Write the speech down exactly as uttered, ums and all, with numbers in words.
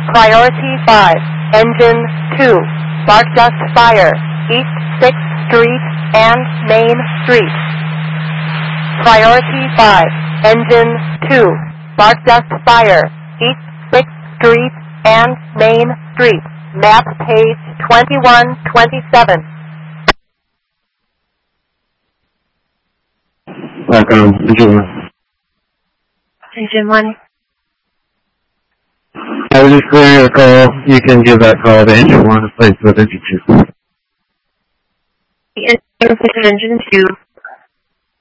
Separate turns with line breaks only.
Priority five, Engine two, Spark Dust Fire, East sixth Street and Main Street. Priority five, Engine two, Spark Dust Fire, East sixth Street and Main Street. Map page twenty-one twenty-seven.
Welcome, Engine one.
Engine one.
I was just clearing a call. You can give that call to Engine one, replace with Engine two.
The engine, Engine two.